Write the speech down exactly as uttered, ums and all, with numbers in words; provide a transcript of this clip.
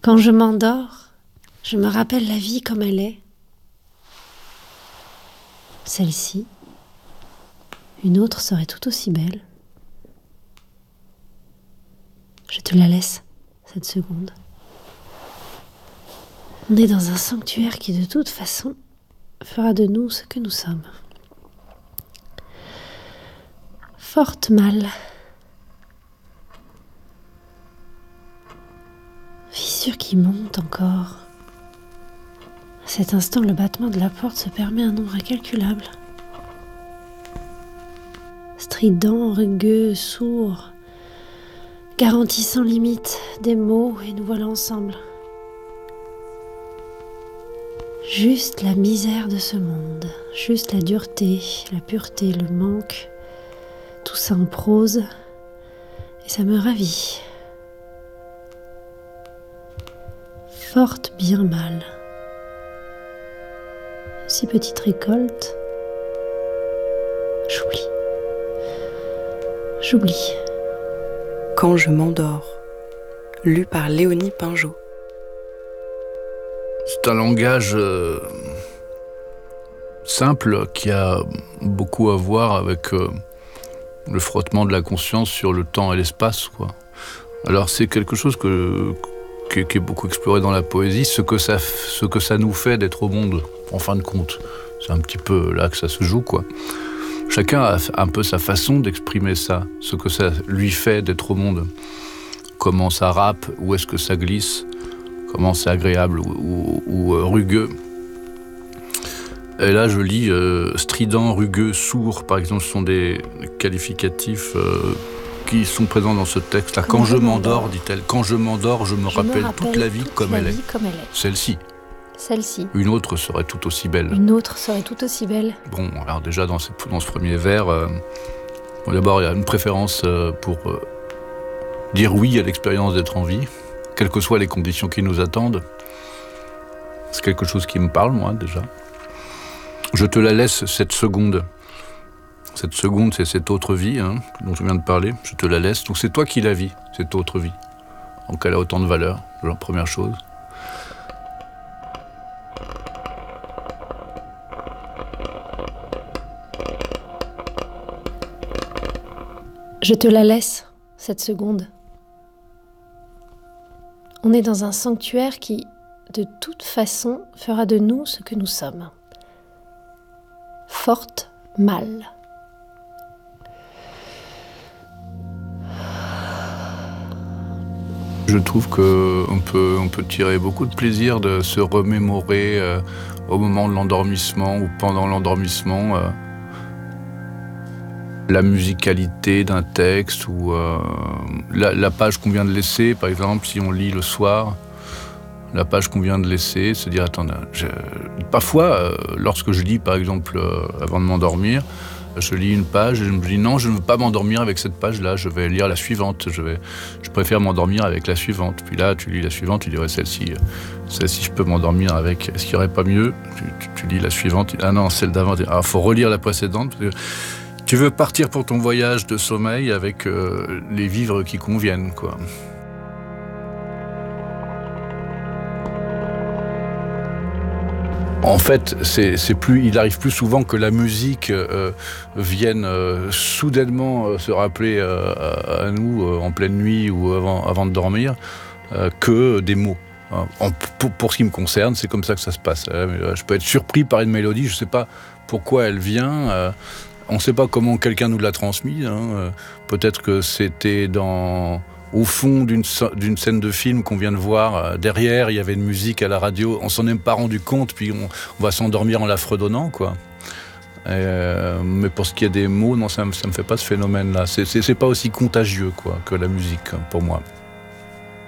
Quand je m'endors, je me rappelle la vie comme elle est. Celle-ci, une autre serait tout aussi belle. Je te la laisse, cette seconde. On est dans un sanctuaire qui, de toute façon, fera de nous ce que nous sommes. Forte mal. Fissure qui monte encore. À cet instant, le battement de la porte se permet un nombre incalculable. Strident, rugueux, sourd, garantissant limite des mots, et nous voilà ensemble. Juste la misère de ce monde, juste la dureté, la pureté, le manque, tout ça en prose, et ça me ravit. Forte bien mal. Si petite récolte, j'oublie. J'oublie. Quand je m'endors, lu par Léonie Pinjot. C'est un langage euh, simple qui a beaucoup à voir avec euh, le frottement de la conscience sur le temps et l'espace, quoi. Alors c'est quelque chose que, qui, qui est beaucoup exploré dans la poésie, ce que ça, ce que ça nous fait d'être au monde, en fin de compte. C'est un petit peu là que ça se joue, quoi. Chacun a un peu sa façon d'exprimer ça, ce que ça lui fait d'être au monde. Comment ça rappe, où est-ce que ça glisse, comment c'est agréable ou, ou, ou euh, rugueux. Et là, je lis euh, strident, rugueux, sourd, par exemple, ce sont des qualificatifs euh, qui sont présents dans ce texte-là. Quand, Quand je m'endors, dit-elle, quand je m'endors, je me, je rappelle, me rappelle toute la vie, toute comme, la elle vie comme elle est. Celle-ci. Celle-ci. Une autre serait tout aussi belle. Une autre serait tout aussi belle. Bon, alors déjà, dans ce, dans ce premier vers, euh, bon, d'abord, il y a une préférence euh, pour euh, dire oui à l'expérience d'être en vie, quelles que soient les conditions qui nous attendent. C'est quelque chose qui me parle, moi, déjà. Je te la laisse, cette seconde. Cette seconde, c'est cette autre vie, hein, dont je viens de parler. Je te la laisse. Donc c'est toi qui la vis, cette autre vie. Donc elle a autant de valeur, la première chose. Je te la laisse, cette seconde. On est dans un sanctuaire qui, de toute façon, fera de nous ce que nous sommes. Forte mal. Je trouve qu'on peut, on peut tirer beaucoup de plaisir de se remémorer euh, au moment de l'endormissement ou pendant l'endormissement euh, la musicalité d'un texte ou euh, la, la page qu'on vient de laisser, par exemple, si on lit le soir, la page qu'on vient de laisser, se dire, attends, je... parfois, euh, lorsque je lis, par exemple, euh, avant de m'endormir, je lis une page et je me dis, non, je ne veux pas m'endormir avec cette page-là, je vais lire la suivante, je, vais... je préfère m'endormir avec la suivante. Puis là, tu lis la suivante, tu dis, ouais, celle-ci, celle-ci, je peux m'endormir avec, est-ce qu'il n'y aurait pas mieux? tu, tu, tu lis la suivante, tu dis, ah non, celle d'avant, il ah, faut relire la précédente, parce que tu veux partir pour ton voyage de sommeil avec euh, les vivres qui conviennent, quoi. En fait, c'est, c'est plus, il arrive plus souvent que la musique euh, vienne euh, soudainement euh, se rappeler euh, à, à nous euh, en pleine nuit ou avant, avant de dormir euh, que des mots. En, pour, pour ce qui me concerne, c'est comme ça que ça se passe. Je peux être surpris par une mélodie, je ne sais pas pourquoi elle vient. Euh, on ne sait pas comment quelqu'un nous l'a transmise. Hein. Peut-être que c'était dans... au fond d'une, d'une scène de film qu'on vient de voir, derrière, il y avait une musique à la radio, on s'en est pas rendu compte, puis on, on va s'endormir en la fredonnant, quoi. Et euh, mais pour ce qui est des mots, non, ça ne me, ça me fait pas ce phénomène-là. C'est, c'est, c'est pas aussi contagieux, quoi, que la musique, pour moi.